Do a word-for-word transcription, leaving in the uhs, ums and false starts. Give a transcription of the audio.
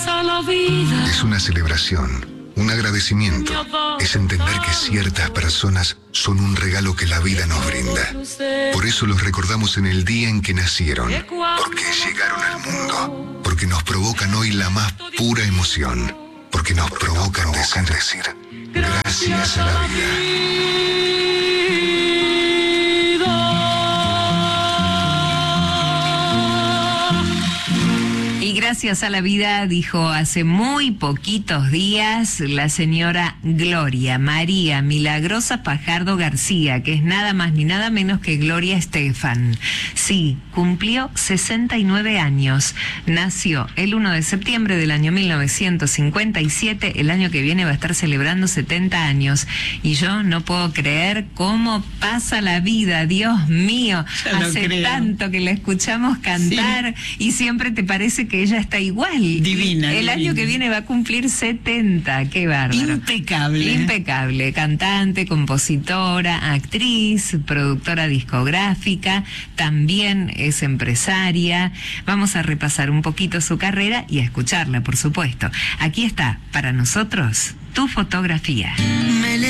a la vida. Es una celebración, un agradecimiento. Es entender que ciertas personas son un regalo que la vida nos brinda. Por eso los recordamos en el día en que nacieron. Porque llegaron al mundo. Porque nos provocan hoy la más pura emoción. Porque nos provocan decir, decir gracias a la vida. Y gracias a la vida, dijo hace muy poquitos días la señora Gloria María Milagrosa Fajardo García, que es nada más ni nada menos que Gloria Estefan. Sí, cumplió sesenta y nueve años. Nació el primero de septiembre del año mil novecientos cincuenta y siete. El año que viene va a estar celebrando setenta años. Y yo no puedo creer cómo pasa la vida, Dios mío. Hace tanto que la escuchamos cantar, sí, y siempre te parece que ella está igual. Divina. El divina. año que viene va a cumplir setenta, qué bárbaro. Impecable. Impecable. Cantante, compositora, actriz, productora discográfica, también es empresaria. Vamos a repasar un poquito su carrera y a escucharla, por supuesto. Aquí está, para nosotros, Tu Fotografía.